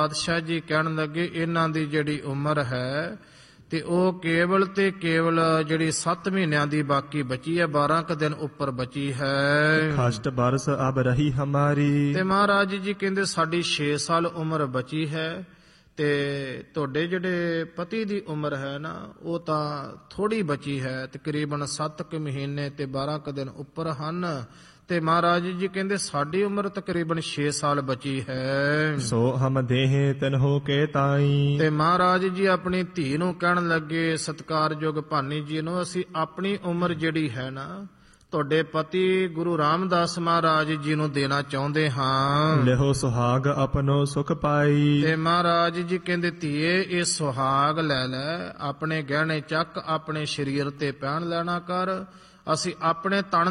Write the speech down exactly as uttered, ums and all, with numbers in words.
ਪਾਤਸ਼ਾਹ ਜੀ ਕਹਿਣ ਲੱਗੇ ਇਹਨਾਂ ਦੀ ਜਿਹੜੀ ਉਮਰ ਹੈ ਤੇ ਉਹ ਕੇਵਲ ਤੇ ਕੇਵਲ ਜਿਹੜੀ ਸੱਤ ਮਹੀਨਿਆਂ ਦੀ ਬਾਕੀ ਬਚੀ ਹੈ, ਬਾਰਾਂ ਕੁ ਦਿਨ ਉੱਪਰ ਬਚੀ ਹੈ। ਖਸ਼ਟ ਬਰਸ ਅਬ ਰਹੀ ਹਮਾਰੀ। ਤੇ ਮਹਾਰਾਜ ਜੀ ਕਹਿੰਦੇ ਸਾਡੀ ਛੇ ਸਾਲ ਉਮਰ ਬਚੀ ਹੈ ਤੇ ਤੁਹਾਡੇ ਜਿਹੜੇ ਪਤੀ ਦੀ ਉਮਰ ਹੈ ਨਾ ਉਹ ਤਾਂ ਥੋੜੀ ਬਚੀ ਹੈ, ਤਕਰੀਬਨ ਸੱਤ ਕੁ ਮਹੀਨੇ ਤੇ ਬਾਰਾਂ ਕੁ ਦਿਨ ਉੱਪਰ ਹਨ। ਤੇ ਮਹਾਰਾਜ ਜੀ ਕਹਿੰਦੇ ਸਾਡੀ ਉਮਰ ਤਕਰੀਬਨ ਛੇ ਸਾਲ ਬਚੀ ਹੈ। ਸੋ ਹਮ ਦੇਹ ਤਨਹੁ ਕੇ ਤਾਈ। ਤੇ ਮਹਾਰਾਜ ਜੀ ਆਪਣੀ ਧੀ ਨੂੰ ਕਹਿਣ ਲੱਗੇ, ਸਤਿਕਾਰਯੋਗ ਭਾਨੀ ਜੀ ਨੂੰ, ਅਸੀਂ ਆਪਣੀ ਉਮਰ ਜਿਹੜੀ ਹੈ ਨਾ ਤੁਹਾਡੇ ਪਤੀ ਗੁਰੂ ਰਾਮਦਾਸ ਮਹਾਰਾਜ ਜੀ ਨੂੰ ਦੇਣਾ ਚਾਹੁੰਦੇ ਹਾਂ। ਲਿਹੋ ਸੁਹਾਗ ਆਪਣੋ ਸੁਖ ਪਾਈ। ਤੇ ਮਹਾਰਾਜ ਜੀ ਕਹਿੰਦੇ ਧੀਏ ਇਹ ਸੁਹਾਗ ਲੈ ਲੈ, ਆਪਣੇ ਗਹਿਣੇ ਚੱਕ ਆਪਣੇ ਸਰੀਰ ਤੇ ਪਹਿਨ ਲੈਣਾ ਕਰ, ਅਸੀਂ ਆਪਣੇ ਤਨ